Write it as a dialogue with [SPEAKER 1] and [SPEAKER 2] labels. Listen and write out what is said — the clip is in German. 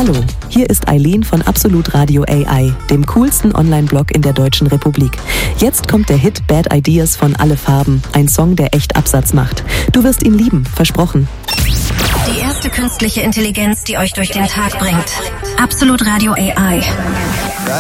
[SPEAKER 1] Hallo, hier ist Eileen von Absolut Radio AI, dem coolsten Online-Blog in der Deutschen Republik. Jetzt kommt der Hit Bad Ideas von Alle Farben, ein Song, der echt Absatz macht. Du wirst ihn lieben, versprochen.
[SPEAKER 2] Die erste künstliche Intelligenz, die euch durch den Tag bringt. Absolut Radio AI.